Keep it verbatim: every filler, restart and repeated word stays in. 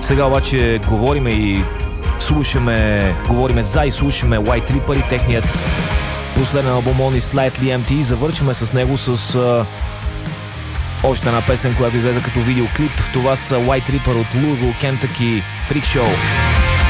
Сега обаче говориме и слушаме, говориме за и слушаме White Tripper и техният последен албум On Is Slightly Empty и завършиме с него с а, още една песен, която излезе като видеоклип. Това са White Tripper от Louisville, Kentucky, Freak Show.